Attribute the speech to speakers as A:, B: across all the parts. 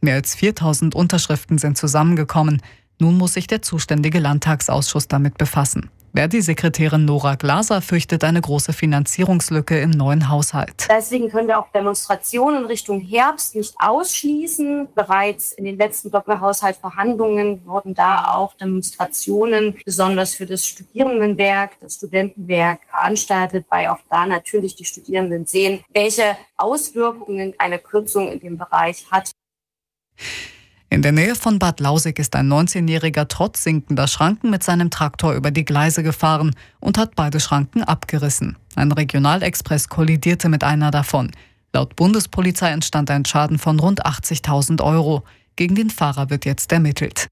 A: Mehr als 4.000 Unterschriften sind zusammengekommen. Nun muss sich der zuständige Landtagsausschuss damit befassen. Verdi-Sekretärin Nora Glaser fürchtet eine große Finanzierungslücke im neuen Haushalt.
B: Deswegen können wir auch Demonstrationen Richtung Herbst nicht ausschließen. Bereits in den letzten Doppelhaushaltverhandlungen wurden da auch Demonstrationen, besonders für das Studierendenwerk, das Studentenwerk, veranstaltet, weil auch da natürlich die Studierenden sehen, welche Auswirkungen eine Kürzung in dem Bereich hat.
A: In der Nähe von Bad Lausick ist ein 19-Jähriger trotz sinkender Schranken mit seinem Traktor über die Gleise gefahren und hat beide Schranken abgerissen. Ein Regionalexpress kollidierte mit einer davon. Laut Bundespolizei entstand ein Schaden von rund 80.000 €. Gegen den Fahrer wird jetzt ermittelt.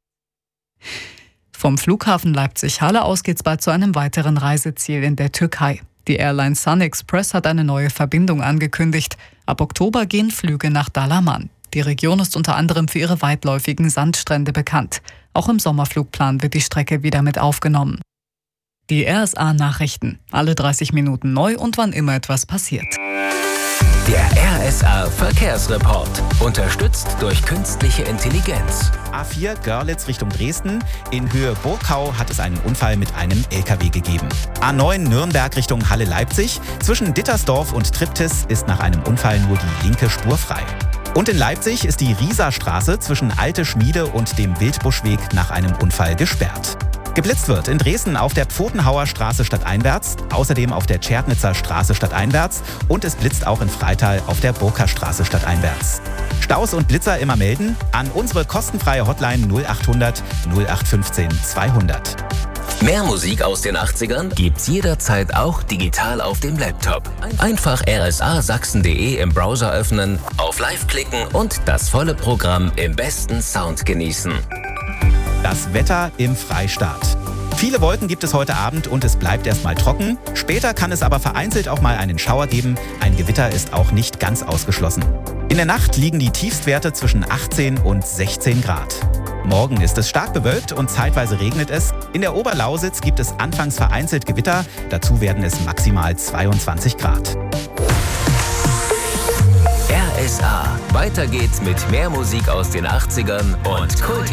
A: Vom Flughafen Leipzig-Halle aus geht's bald zu einem weiteren Reiseziel in der Türkei. Die Airline Sun Express hat eine neue Verbindung angekündigt. Ab Oktober gehen Flüge nach Dalaman. Die Region ist unter anderem für ihre weitläufigen Sandstrände bekannt. Auch im Sommerflugplan wird die Strecke wieder mit aufgenommen. Die RSA-Nachrichten. Alle 30 Minuten neu und wann immer etwas passiert.
C: Der RSA-Verkehrsreport. Unterstützt durch künstliche Intelligenz.
D: A4 Görlitz Richtung Dresden. In Höhe Burgkau hat es einen Unfall mit einem LKW gegeben. A9 Nürnberg Richtung Halle-Leipzig. Zwischen Dittersdorf und Triptis ist nach einem Unfall nur die linke Spur frei. Und in Leipzig ist die Rieserstraße zwischen Alte Schmiede und dem Wildbuschweg nach einem Unfall gesperrt. Geblitzt wird in Dresden auf der Pfotenhauer Straße stadteinwärts, außerdem auf der Tschertnitzer Straße stadteinwärts und es blitzt auch in Freital auf der Burkerstraße stadteinwärts. Staus und Blitzer immer melden an unsere kostenfreie Hotline 0800 0815 200.
C: Mehr Musik aus den 80ern gibt's jederzeit auch digital auf dem Laptop. Einfach rsasachsen.de im Browser öffnen, auf Live klicken und das volle Programm im besten Sound genießen.
D: Das Wetter im Freistaat. Viele Wolken gibt es heute Abend und es bleibt erstmal trocken. Später kann es aber vereinzelt auch mal einen Schauer geben. Ein Gewitter ist auch nicht ganz ausgeschlossen. In der Nacht liegen die Tiefstwerte zwischen 18 und 16 Grad. Morgen ist es stark bewölkt und zeitweise regnet es. In der Oberlausitz gibt es anfangs vereinzelt Gewitter. Dazu werden es maximal 22 Grad.
C: RSA. Weiter geht's mit mehr Musik aus den 80ern und Kult.